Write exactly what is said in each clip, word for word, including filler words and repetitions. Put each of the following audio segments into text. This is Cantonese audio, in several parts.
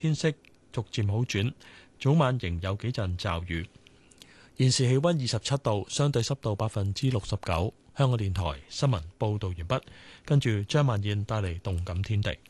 天色逐漸好轉，早晚仍有幾陣驟雨。現時氣溫二十七度，相對濕度百分之六十九。香港電台新聞報道完畢，跟住張曼燕帶嚟動感天地。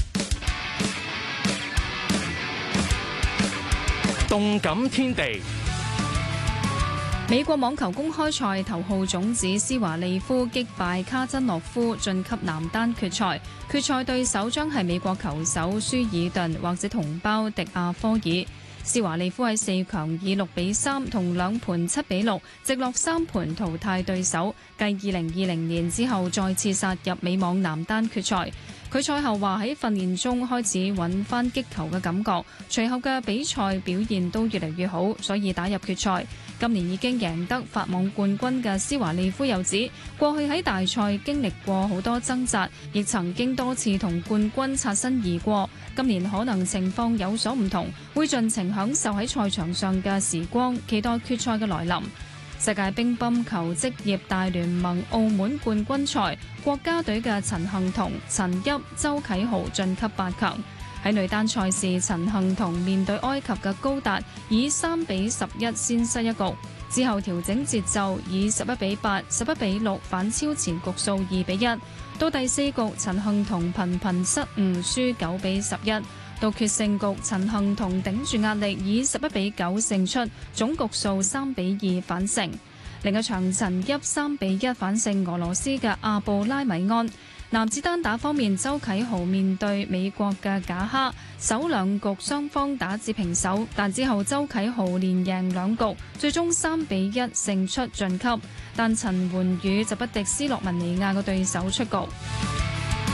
動感天地。 美國網球公開賽頭號種子施華利夫擊敗卡真諾夫晉級男單決賽，決賽對手將係美國球手舒爾頓或者同胞迪亞科爾。施華利夫喺四強以六比三同兩盤七比六直落三盤淘汰對手，繼二零二零年之後再次殺入美網男單決賽。佢賽後話喺訓練中開始揾翻擊球嘅感覺，隨後嘅比賽表現都越嚟越好，所以打入決賽。今年已經贏得法網冠軍嘅施華利夫又指，過去喺大賽經歷過好多掙扎，亦曾經多次同冠軍擦身而過。今年可能情況有所唔同，會盡情享受喺賽場上嘅時光，期待決賽嘅來臨。世界乒乓球職業大聯盟澳門冠軍賽，國家隊嘅陳幸同、陳煜、周啟豪晉級八強。喺女單賽事，陳幸同面對埃及嘅高達，以三比十一先失一局，之後調整節奏，以十一比八、十一比六反超前局數二比一。到第四局，陳幸同頻頻失誤，輸九比十一。到決勝局，陳幸同頂住壓力，以十一比九勝出，總局數三比二反勝。另一場陳煜三比一反勝俄羅斯嘅阿布拉米安。男子單打方面，周啟豪面對美國嘅賈哈，首兩局雙方打至平手，但之後周啟豪連贏兩局，最終三比一勝出晉級。但陳媛宇就不敵斯洛文尼亞嘅對手出局。